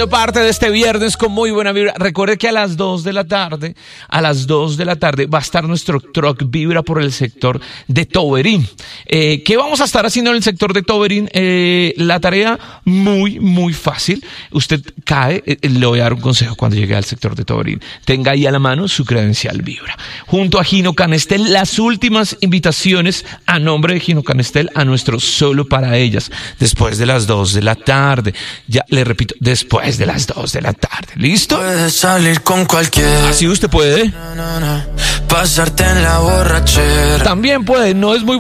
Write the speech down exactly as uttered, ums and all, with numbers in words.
haciendo parte de este viernes con muy buena vibra. Recuerde que a las dos de la tarde, a las dos de la tarde va a estar nuestro Truck Vibra por el sector de Toberín. Eh, ¿Qué vamos a estar haciendo en el sector de Toberín? Eh, la tarea muy, muy fácil. Usted cae, eh, le voy a dar un consejo cuando llegue al sector de Toberín. Tenga ahí a la mano su credencial Vibra. Junto a Gino Canestel, las últimas invitaciones a nombre de Gino Canestel a nuestro Solo para Ellas. Después de las dos de la tarde. Ya le repito, después de las dos de la tarde. ¿Listo? Puedes salir con cualquiera. Así usted puede. No, no, no. Pasarte en la borrachera. También puede, no es muy